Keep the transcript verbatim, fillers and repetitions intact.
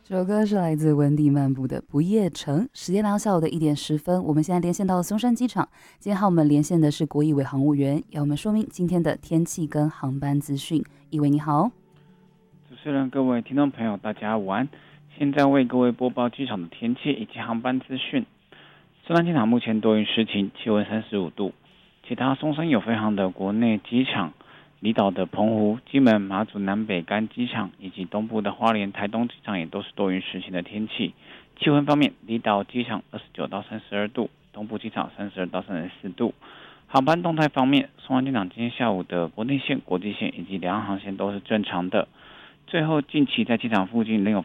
这首歌是来自温蒂漫步的《不夜城》，时间来到下午的一点十分，我们现在连线到松山机场。今天和我们连线的是国艺伟航务员，要我们说明今天的天气跟航班资讯。一伟你好。 主持人、各位听众朋友，大家午安。现在为各位播报机场的天气以及航班资讯。松山机场目前多云时晴，气温三十五度。其他松山有飞航的国内机场，离岛的澎湖、金门、马祖南北干机场以及东部的花莲、台东机场也都是多云时晴的天气。气温方面，离岛机场二十九到三十二度，东部机场三十二到三十四度。航班动态方面，松山机场今天下午的国内线、国际线以及两岸航线都是正常的。最后，近期在机场附近仍有